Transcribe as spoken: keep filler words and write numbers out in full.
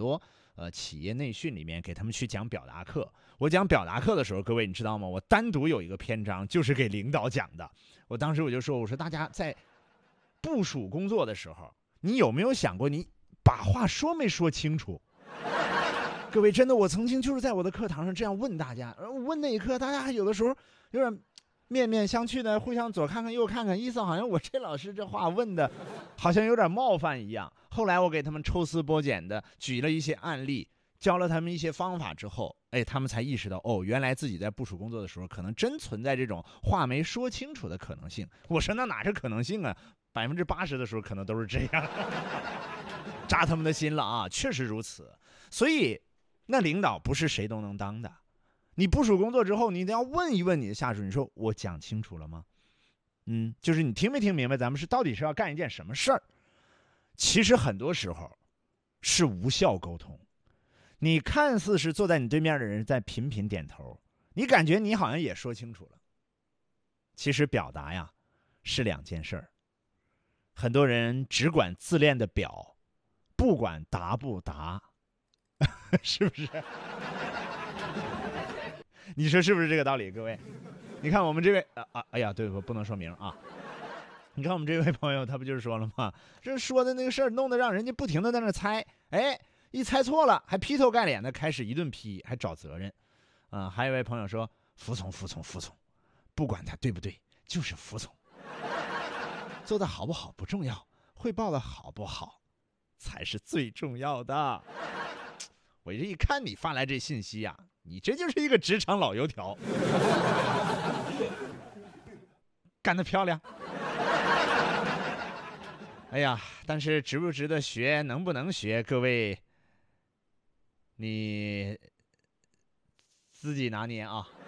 多呃企业内训里面给他们去讲表达课。我讲表达课的时候，各位你知道吗？我单独有一个篇章就是给领导讲的。我当时我就说，我说大家在部署工作的时候，你有没有想过你把话说没说清楚？各位，真的，我曾经就是在我的课堂上这样问大家，问那一刻，大家有的时候有点面面相觑的，互相左看看右看看，意思好像我这老师这话问的，好像有点冒犯一样。后来我给他们抽丝剥茧的举了一些案例，教了他们一些方法之后，哎，他们才意识到，哦，原来自己在部署工作的时候，可能真存在这种话没说清楚的可能性。我说那哪是可能性啊？百分之八十的时候可能都是这样，扎他们的心了啊！确实如此，所以。那领导不是谁都能当的，你部署工作之后，你一定要问一问你的下属，你说我讲清楚了吗？嗯，就是你听没听明白，咱们是到底是要干一件什么事儿？其实很多时候是无效沟通，你看似是坐在你对面的人在频频点头，你感觉你好像也说清楚了，其实表达呀是两件事儿。很多人只管自恋的表，不管答不答。是不是？你说是不是这个道理，各位？你看我们这位啊啊，哎呀，对，我不能说明啊。你看我们这位朋友，他不就是说了吗？这说的那个事儿，弄得让人家不停的在那猜，哎，一猜错了，还劈头盖脸的开始一顿批，还找责任。啊、呃，还有一位朋友说，服从，服从，服从，不管他对不对，就是服从。做的好不好不重要，汇报的好不好才是最重要的。我这一看你发来这信息啊，你这就是一个职场老油条，干得漂亮。哎呀，但是值不值得学，能不能学，各位你自己拿捏啊。